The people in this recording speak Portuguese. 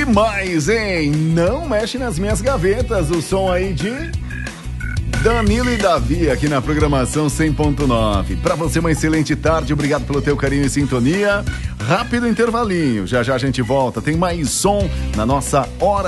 demais, hein? Não mexe nas minhas gavetas. O som aí de Danilo e Davi aqui na programação 100.9. Pra você uma excelente tarde, obrigado pelo teu carinho e sintonia. Rápido intervalinho, já já a gente volta. Tem mais som na nossa hora